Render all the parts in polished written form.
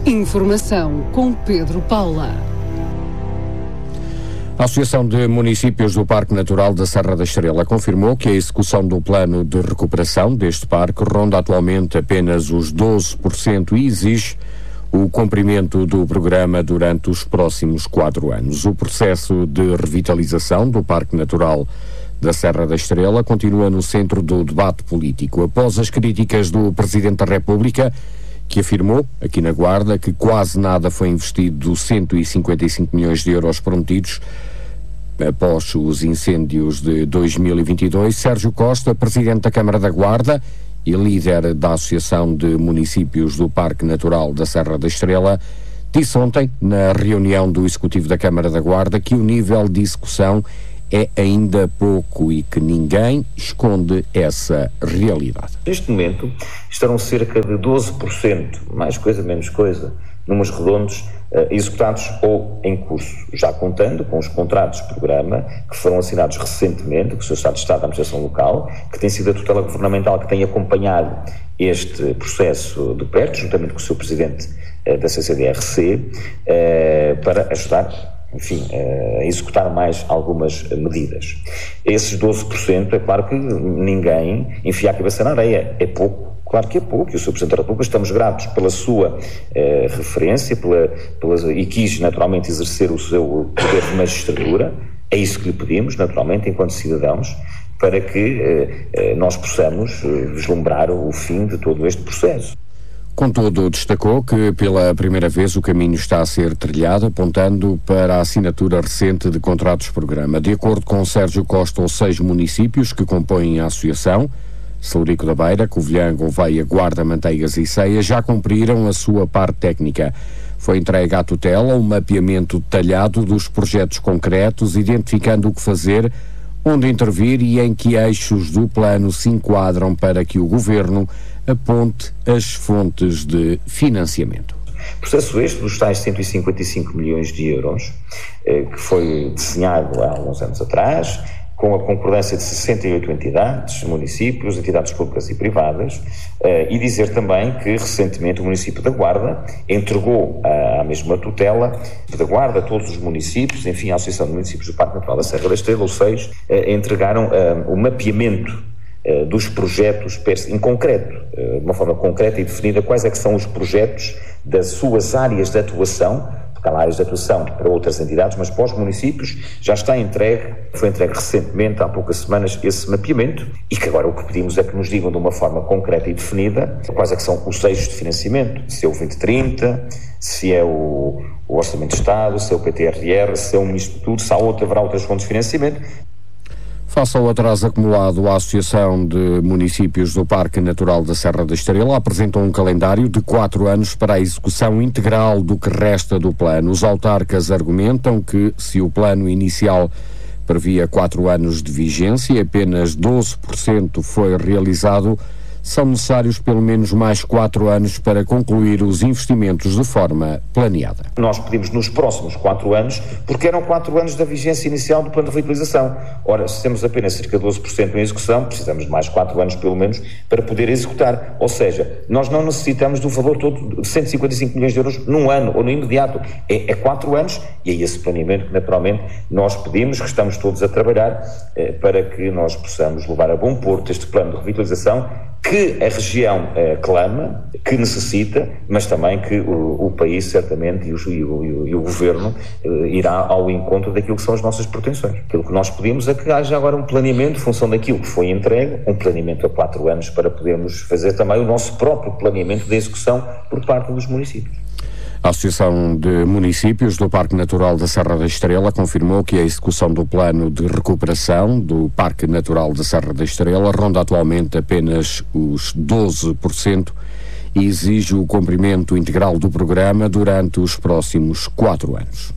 Informação com Pedro Paula. A Associação de Municípios do Parque Natural da Serra da Estrela confirmou que a execução do plano de recuperação deste parque ronda atualmente apenas os 12% e exige o cumprimento do programa durante os próximos 4 anos. O processo de revitalização do Parque Natural da Serra da Estrela continua no centro do debate político. Após as críticas do Presidente da República, que afirmou, aqui na Guarda, que quase nada foi investido dos 155 milhões de euros prometidos após os incêndios de 2022, Sérgio Costa, Presidente da Câmara da Guarda e líder da Associação de Municípios do Parque Natural da Serra da Estrela, disse ontem, na reunião do Executivo da Câmara da Guarda, que o nível de execução é ainda pouco e que ninguém esconde essa realidade. Neste momento estarão cerca de 12%, mais coisa, menos coisa, números redondos, executados ou em curso, já contando com os contratos de programa que foram assinados recentemente, que o Sr. Estado de Estado da Administração Local, que tem sido a tutela governamental que tem acompanhado este processo de perto, juntamente com o Sr. Presidente da CCDRC, para ajudar, enfim, a executar mais algumas medidas. Esses 12%, é claro que ninguém enfia a cabeça na areia, é pouco. Claro que é pouco, e o Sr. Presidente da República, estamos gratos pela sua referência, e quis naturalmente exercer o seu poder de magistratura, é isso que lhe pedimos, naturalmente, enquanto cidadãos, para que nós possamos vislumbrar o fim de todo este processo. Contudo, destacou que pela primeira vez o caminho está a ser trilhado, apontando para a assinatura recente de contratos-programa. De acordo com Sérgio Costa, os 6 municípios que compõem a associação, Celurico da Beira, Covilhã, Gouveia, Guarda, Manteigas e Ceia, já cumpriram a sua parte técnica. Foi entregue à tutela um mapeamento detalhado dos projetos concretos, identificando o que fazer, onde intervir e em que eixos do plano se enquadram para que o Governo aponte as fontes de financiamento. Processo este dos tais 155 milhões de euros, que foi desenhado há alguns anos atrás, com a concordância de 68 entidades, municípios, entidades públicas e privadas, e dizer também que recentemente o município da Guarda entregou à mesma tutela da Guarda, a todos os municípios, enfim, a Associação de Municípios do Parque Natural da Serra da Estrela, os 6, entregaram o mapeamento dos projetos em concreto, de uma forma concreta e definida, quais é que são os projetos das suas áreas de atuação, porque há áreas de atuação para outras entidades, mas para os municípios já está entregue, foi entregue recentemente, há poucas semanas, esse mapeamento, e que agora o que pedimos é que nos digam de uma forma concreta e definida quais é que são os eixos de financiamento, se é o 2030, se é o Orçamento de Estado, se é o PTRR, se é um misto de tudo, se haverá outras fontes de financiamento. Face ao atraso acumulado, a Associação de Municípios do Parque Natural da Serra da Estrela apresentou um calendário de 4 anos para a execução integral do que resta do plano. Os autarcas argumentam que, se o plano inicial previa 4 anos de vigência e apenas 12% foi realizado, são necessários pelo menos mais 4 anos para concluir os investimentos de forma planeada. Nós pedimos nos próximos 4 anos, porque eram 4 anos da vigência inicial do plano de revitalização. Ora, se temos apenas cerca de 12% em execução, precisamos de mais 4 anos pelo menos para poder executar. Ou seja, nós não necessitamos do valor todo de 155 milhões de euros num ano ou no imediato. É 4 anos, e é esse planeamento que naturalmente nós pedimos, que estamos todos a trabalhar para que nós possamos levar a bom porto este plano de revitalização que a região clama, que necessita, mas também que o país certamente e o Governo irá ao encontro daquilo que são as nossas pretensões. Aquilo que nós pedimos é que haja agora um planeamento, em função daquilo que foi entregue, um planeamento a 4 anos para podermos fazer também o nosso próprio planeamento de execução por parte dos municípios. A Associação de Municípios do Parque Natural da Serra da Estrela confirmou que a execução do plano de recuperação do Parque Natural da Serra da Estrela ronda atualmente apenas os 12% e exige o cumprimento integral do programa durante os próximos 4 anos.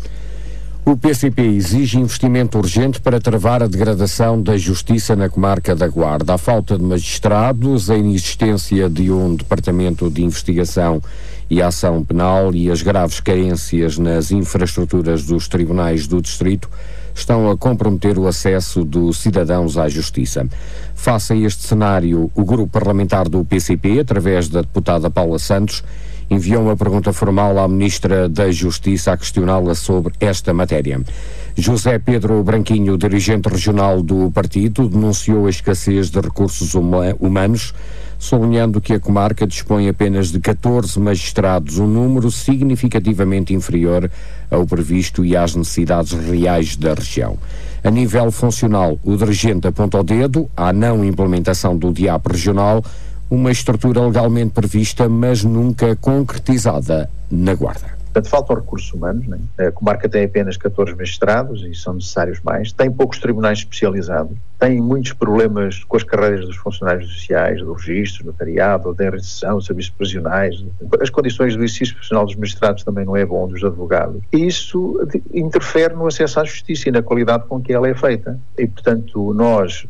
O PCP exige investimento urgente para travar a degradação da justiça na comarca da Guarda. A falta de magistrados, a inexistência de um departamento de investigação e ação penal e as graves carências nas infraestruturas dos tribunais do distrito estão a comprometer o acesso dos cidadãos à justiça. Face a este cenário, o grupo parlamentar do PCP, através da deputada Paula Santos, enviou uma pergunta formal à Ministra da Justiça a questioná-la sobre esta matéria. José Pedro Branquinho, dirigente regional do partido, denunciou a escassez de recursos humanos, sublinhando que a comarca dispõe apenas de 14 magistrados, um número significativamente inferior ao previsto e às necessidades reais da região. A nível funcional, o dirigente aponta o dedo à não implementação do DIAP regional, uma estrutura legalmente prevista, mas nunca concretizada na Guarda. Portanto, faltam recursos humanos, né? A comarca tem apenas 14 magistrados e são necessários mais, tem poucos tribunais especializados, tem muitos problemas com as carreiras dos funcionários sociais, do registro, notariado, da enregistração, serviços prisionais, as condições do exercício profissional dos magistrados também não é bom, dos advogados, e isso interfere no acesso à justiça e na qualidade com que ela é feita. E, portanto, nós,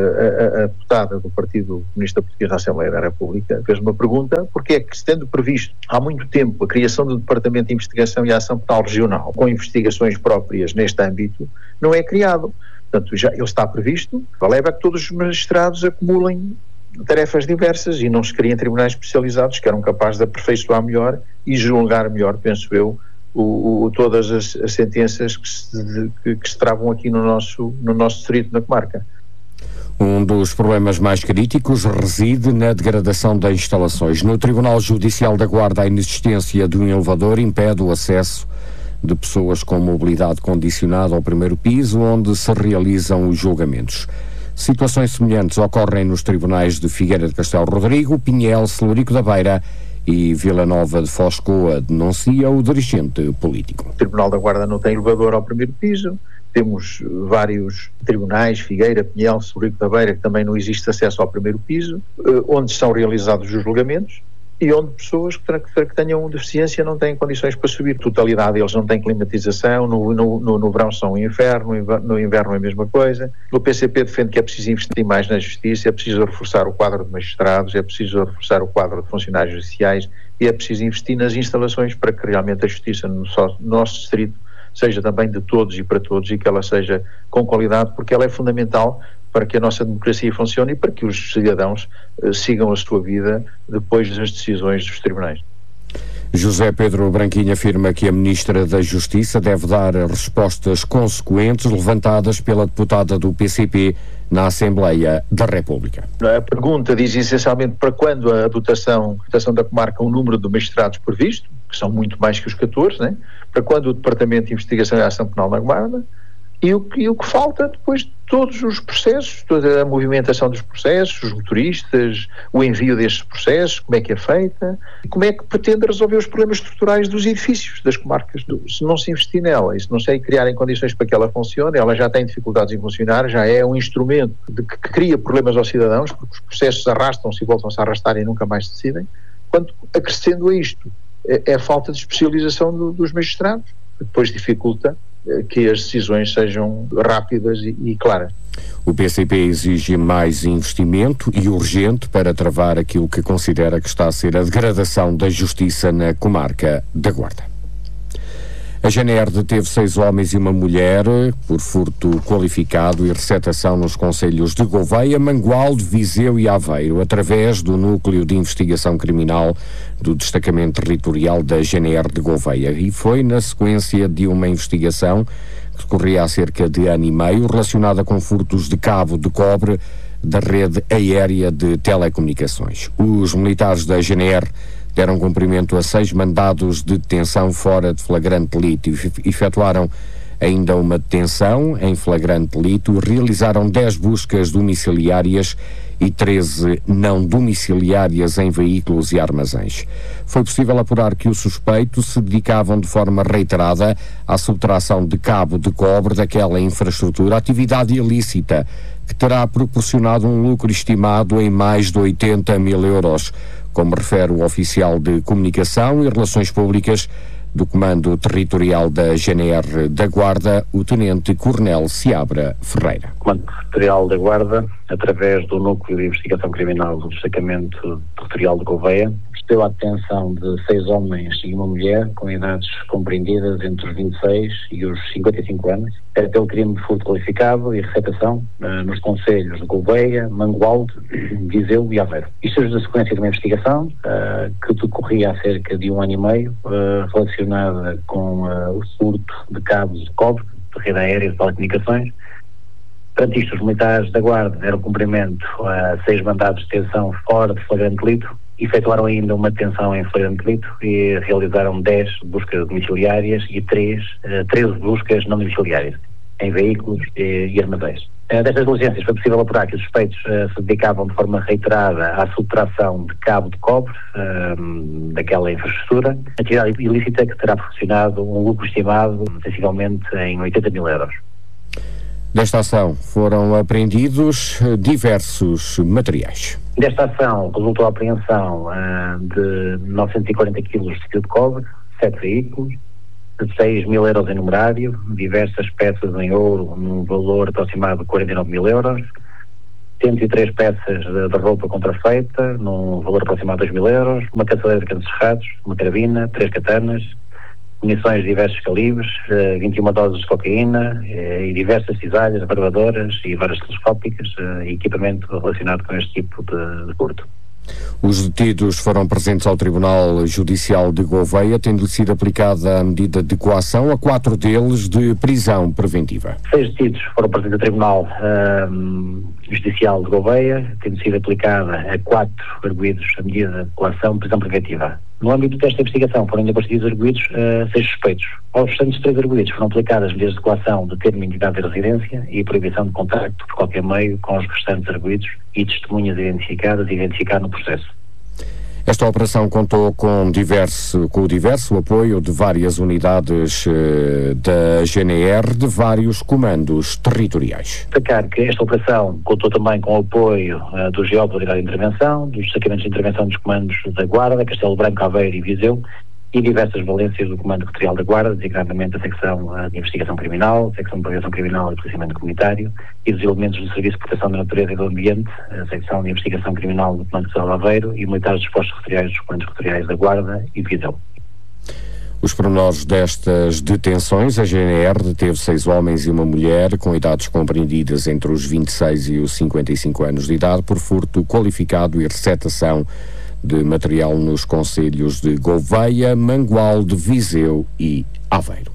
a deputada do Partido Comunista Português da Assembleia da República, fez uma pergunta, porque é que, estando previsto há muito tempo a criação do Departamento de Investigação e Ação Penal Regional, com investigações próprias neste âmbito, não é criado. Portanto, já ele está previsto, leva a que todos os magistrados acumulem tarefas diversas e não se criem tribunais especializados que eram capazes de aperfeiçoar melhor e julgar melhor, penso eu, todas as sentenças que se travam aqui no nosso distrito, na comarca. Um dos problemas mais críticos reside na degradação das instalações. No Tribunal Judicial da Guarda, a inexistência de um elevador impede o acesso de pessoas com mobilidade condicionada ao primeiro piso, onde se realizam os julgamentos. Situações semelhantes ocorrem nos tribunais de Figueira de Castelo Rodrigo, Pinhel, Celurico da Beira e Vila Nova de Foscoa, denuncia o dirigente político. O Tribunal da Guarda não tem elevador ao primeiro piso, temos vários tribunais, Figueira, Pinhel, Celurico da Beira, que também não existe acesso ao primeiro piso, onde são realizados os julgamentos e onde pessoas que tenham deficiência não têm condições para subir. Totalidade, eles não têm climatização, no verão são um inferno, no inverno é a mesma coisa. O PCP defende que é preciso investir mais na justiça, é preciso reforçar o quadro de magistrados, é preciso reforçar o quadro de funcionários judiciais e é preciso investir nas instalações para que realmente a justiça no nosso distrito seja também de todos e para todos e que ela seja com qualidade, porque ela é fundamental para que a nossa democracia funcione e para que os cidadãos sigam a sua vida depois das decisões dos tribunais. José Pedro Branquinho afirma que a Ministra da Justiça deve dar respostas consequentes levantadas pela deputada do PCP na Assembleia da República. A pergunta diz essencialmente para quando a dotação da comarca, um número de magistrados previsto, que são muito mais que os 14, né? Para quando o Departamento de Investigação e Ação Penal na Guarda, e o que falta depois de todos os processos, toda a movimentação dos processos, os motoristas, o envio destes processos, como é que é feita, e como é que pretende resolver os problemas estruturais dos edifícios das comarcas. Se não se investir nela, e se não se criar em condições para que ela funcione, ela já tem dificuldades em funcionar, já é um instrumento que cria problemas aos cidadãos, porque os processos arrastam-se e voltam-se a arrastar e nunca mais se decidem. Quando, acrescendo a isto, é a falta de especialização dos magistrados, que depois dificulta que as decisões sejam rápidas e claras. O PCP exige mais investimento e urgente para travar aquilo que considera que está a ser a degradação da justiça na comarca da Guarda. A GNR deteve 6 homens e uma mulher por furto qualificado e receptação nos concelhos de Gouveia, Mangualde, Viseu e Aveiro, através do Núcleo de Investigação Criminal do Destacamento Territorial da GNR de Gouveia. E foi na sequência de uma investigação que decorria há cerca de ano e meio, relacionada com furtos de cabo de cobre da rede aérea de telecomunicações. Os militares da GNR deram cumprimento a 6 mandados de detenção fora de flagrante delito e efetuaram ainda uma detenção em flagrante delito, realizaram 10 buscas domiciliárias e 13 não domiciliárias em veículos e armazéns. Foi possível apurar que os suspeitos se dedicavam de forma reiterada à subtração de cabo de cobre daquela infraestrutura, atividade ilícita que terá proporcionado um lucro estimado em mais de 80 mil euros, como refere o oficial de Comunicação e Relações Públicas do Comando Territorial da GNR da Guarda, o Tenente Coronel Seabra Ferreira. O Comando Territorial da Guarda, através do Núcleo de Investigação Criminal do Destacamento Territorial de Gouveia, procedeu à detenção de 6 homens e uma mulher com idades compreendidas entre os 26 e os 55 anos, pelo crime de furto qualificado e receptação nos concelhos de Gouveia, Mangualde, Viseu e Aveiro. Isto é da sequência de uma investigação que decorria há cerca de 1 ano e meio, relacionada com o furto de cabos de cobre, de rede aérea e de telecomunicações. Perante isto, os militares da Guarda deram cumprimento a 6 mandados de detenção fora de flagrante delito, efetuaram ainda uma detenção em flagrante delito e realizaram 10 buscas domiciliárias e 13 buscas não domiciliárias, em veículos e armazéns. Destas diligências foi possível apurar que os suspeitos se dedicavam de forma reiterada à subtração de cabo de cobre daquela infraestrutura, atividade ilícita que terá proporcionado um lucro estimado sensivelmente em 80 mil euros. Desta ação foram apreendidos diversos materiais. Desta ação resultou a apreensão de 940 kg de fio de cobre, 7 veículos, 6 mil euros em numerário, diversas peças em ouro num valor aproximado de 49 mil euros, 103 peças de roupa contrafeita num valor aproximado de 2 mil euros, uma caçadeira de canos cerrados, uma carabina, 3 katanas, munições de diversos calibres, 21 doses de cocaína e diversas cisalhas, barbadoras e varas telescópicas e equipamento relacionado com este tipo de furto. Os detidos foram presentes ao Tribunal Judicial de Gouveia, tendo sido aplicada a medida de coação a 4 deles de prisão preventiva. 6 detidos foram presentes ao Tribunal Judicial de Gouveia, tendo sido aplicada a 4 arguidos a medida de coação de prisão preventiva. No âmbito desta investigação foram ainda constituídos arguidos 6 suspeitos. Aos restantes 3 arguidos foram aplicadas medidas de coação de termo, identidade e residência e proibição de contacto por qualquer meio com os restantes arguidos e testemunhas identificadas e identificar no processo. Esta operação contou com o diverso apoio de várias unidades da GNR, de vários comandos territoriais. Destacar que esta operação contou também com o apoio do GEO da Unidade de Intervenção, dos destacamentos de intervenção dos comandos da Guarda, Castelo Branco, Aveiro e Viseu, e diversas valências do Comando Territorial da Guarda, designadamente a secção de investigação criminal, a secção de prevenção criminal e policiamento comunitário, e dos elementos do Serviço de Proteção da Natureza e do Ambiente, a secção de investigação criminal do Comando Territorial de Aveiro e militares dos postos territoriais dos Comandos Territoriais da Guarda e de Viseu. Os pormenores destas detenções: a GNR deteve 6 homens e uma mulher com idades compreendidas entre os 26 e os 55 anos de idade por furto qualificado e receptação de material nos concelhos de Gouveia, Mangualde, Viseu e Aveiro.